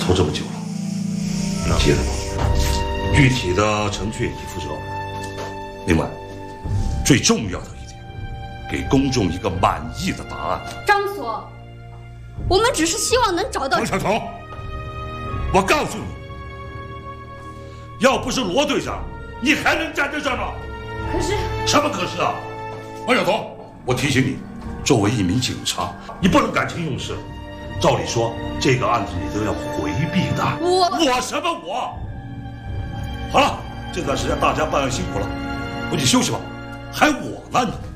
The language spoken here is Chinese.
拖这么久了，记得具体的程序你负责。另外，最重要的一点，给公众一个满意的答案。 张所，我们只是希望能找到王晓彤，我告诉你，要不是罗队长，你还能站在这儿吗？ 可是什么可是啊？王晓彤，我提醒你，作为一名警察，你不能感情用事。照理说，这个案子你都要回避的。我什么我？好了，这段时间大家办案辛苦了，回去休息吧。还我呢你？